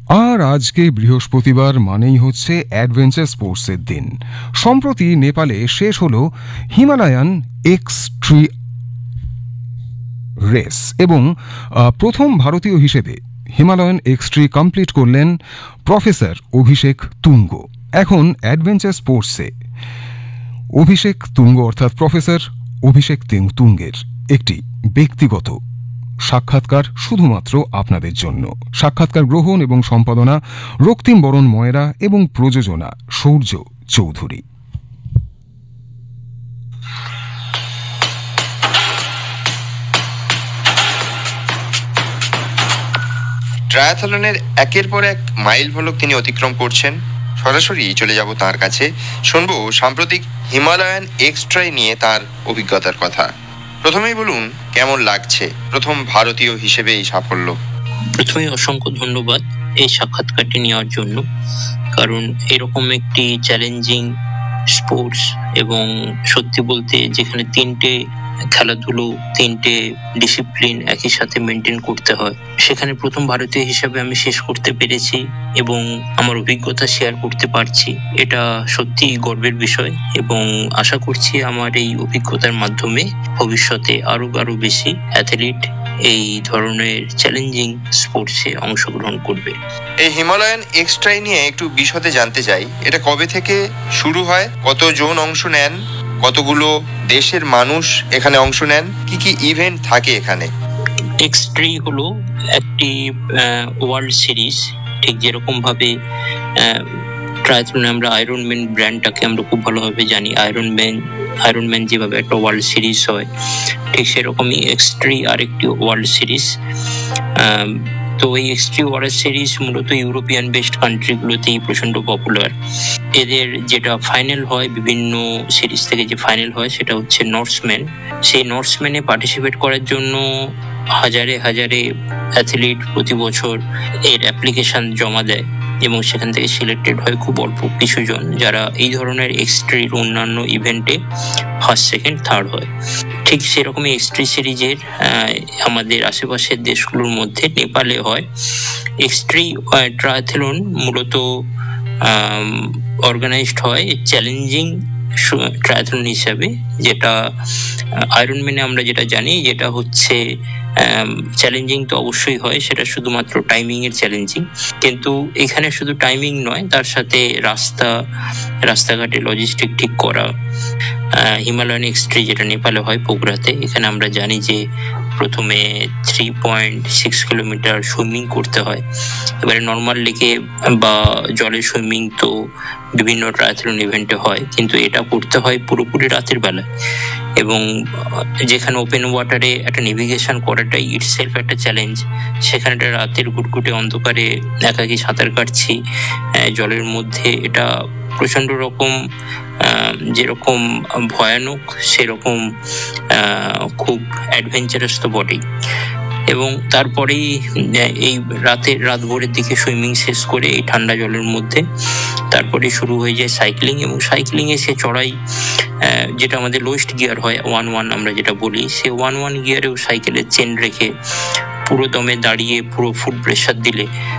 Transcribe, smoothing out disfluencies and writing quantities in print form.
আর আজকে বৃহস্পতিবার মানেই হচ্ছে অ্যাডভেঞ্চার স্পোর্টসের দিন। সম্প্রতি নেপালে শেষ হলো হিমালয়ান এক্সট্রি রেস এবং প্রথম ভারতীয় হিসেবে হিমালয়ান এক্সট্রি কমপ্লিট করলেন প্রফেসর অভিষেক তুঙ্গ। এখন অ্যাডভেঞ্চার স্পোর্টসে অভিষেক তুঙ্গ অর্থাৎ প্রফেসর অভিষেক তুঙ্গের একটি ব্যক্তিগত সাক্ষাৎকার শুধুমাত্র আপনাদের জন্য। সাক্ষাৎকার গ্রহণ এবং সম্পাদনা রক্তিম বরণ ময়রা এবং প্রযোজনা সূর্য চৌধুরী। ট্রায়াথলনের একের পর এক মাইল ফলক তিনি অতিক্রম করছেন। সরাসরি চলে যাব তার কাছে, শুনবো সাম্প্রতিক হিমালয়ান এক্সট্রাই নিয়ে তার অভিজ্ঞতার কথা। প্রথমেই বলুন, কেমন লাগছে প্রথম ভারতীয় হিসেবে এই সাফল্য? প্রথমে অসংখ্য ধন্যবাদ এই সাক্ষাৎকারটি নেওয়ার জন্য, কারণ এরকম একটি চ্যালেঞ্জিং স্পোর্টস এবং সত্যি বলতে যেখানে তিনটে খেলাধুলো, তিনটে ডিসিপ্লিন একই সাথে মেনটেন করতে হয়, সেখানে প্রথম ভারতীয় হিসাবে আমি শেষ করতে পেরেছি এবং আমার অভিজ্ঞতা শেয়ার করতে পারছি। এটা সত্যি গর্বের বিষয় এবং আশা করছি আমার এই অভিজ্ঞতার মাধ্যমে ভবিষ্যতে আরো বেশি অ্যাথলিট এই ধরনের চ্যালেঞ্জিং স্পোর্টসে অংশগ্রহণ করবে। এই হিমালয়ান এক্সট্রাই নিয়ে একটু বিশদে জানতে চাই। এটা কবে থেকে শুরু হয়, কতজন অংশ নেন, কতগুলো দেশের মানুষ এখানে অংশ নেন, কি কি ইভেন্ট থাকে এখানে? এক্সট্রি হলো একটি ওয়ার্ল্ড সিরিজ, ঠিক যেরকম ভাবে ট্রায়াথলনে আমরা আয়রনম্যান ব্র্যান্ডটাকে আমরা খুব ভালোভাবে জানি। আয়রনম্যান যেভাবে একটা ওয়ার্ল্ড সিরিজ হয়, ঠিক সেরকমই এক্সট্রি আরেকটি ওয়ার্ল্ড সিরিজ। তো এই এক্সট্রি ওয়ার্ল্ড সিরিজ মূলত ইউরোপিয়ান বেস্ট কান্ট্রিগুলোতেই প্রচন্ড পপুলার। এদের যেটা ফাইনাল হয়, বিভিন্ন সিরিজ থেকে যে ফাইনাল হয়, সেটা হচ্ছে নর্সম্যান। সেই নর্সম্যানে পার্টিসিপেট করার জন্য হাজারে অ্যাথলিট প্রতি বছর এর অ্যাপ্লিকেশন জমা দেয় এবং সেখান থেকে সিলেক্টেড হয় খুব অল্প কিছু জন, যারা এই ধরনের এক্সট্রির অন্যান্য ইভেন্টে ফার্স্ট, সেকেন্ড, থার্ড হয়। ঠিক সেরকমই এক্সট্রি সিরিজের আমাদের আশেপাশের দেশগুলোর মধ্যে নেপালে হয়। এক্সট্রি ট্রায়াথলন মূলত অর্গানাইজড হয় চ্যালেঞ্জিং ট্রায়াথলন হিসাবে, যেটা আয়রনম্যানে আমরা যেটা জানি, যেটা হচ্ছে চ্যালেঞ্জিং তো অবশ্যই হয়, সেটা শুধুমাত্র টাইমিং এর চ্যালেঞ্জিং। কিন্তু এখানে শুধু টাইমিং নয়, তার সাথে রাস্তাঘাটে লজিস্টিক ঠিক করা। হিমালয়ান এক্সট্রি যেটা নেপালে হয় পোখরাতে, এখানে আমরা জানি যে প্রথমে 3.6 কিলোমিটার সুইমিং করতে হয়। এবারে নর্মাল লেকে বা জলে সুইমিং তো বিভিন্ন ট্রায়াথলন ইভেন্টে হয়, কিন্তু এটা করতে হয় পুরোপুরি রাতের বেলায় এবং যেখানে ওপেন ওয়াটারে একটা নেভিগেশন করাটাই ইটসেলফ একটা চ্যালেঞ্জ। সেখানে একটা রাতের ঘুটঘুটে অন্ধকারে একাকি সাঁতার কাটছি জলের মধ্যে, এটা প্রচন্ড রকম যেরকম ভয়ানক, সেরকম খুব অ্যাডভেঞ্চারাস তো বটেই। এবং তারপরেই এই রাত ভোরের দিকে সুইমিং শেষ করে এই ঠান্ডা জলের মধ্যে তারপরে শুরু হয়ে যায় সাইক্লিং, এবং সাইক্লিংয়ে সে চড়াই যেটা আমাদের লোয়েস্ট গিয়ার হয় 1-1 আমরা যেটা বলি, সে 1-1 গিয়ারেও সাইকেলের চেন রেখে পুরো দমে দাঁড়িয়ে পুরো ফুল প্রেশার দিলে